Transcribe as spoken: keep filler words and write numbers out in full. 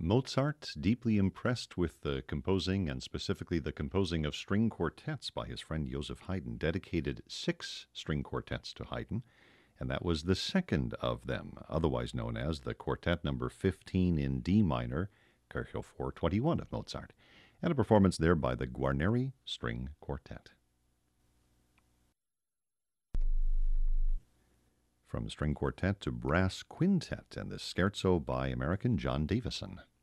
Mozart, deeply impressed with the composing and specifically the composing of string quartets by his friend Joseph Haydn, dedicated six string quartets to Haydn, and that was the second of them, otherwise known as the Quartet Number fifteen in D minor, Kerchel four twenty-one of Mozart, and a performance there by the Guarneri String Quartet. From string quartet to brass quintet and the scherzo by American John Davison.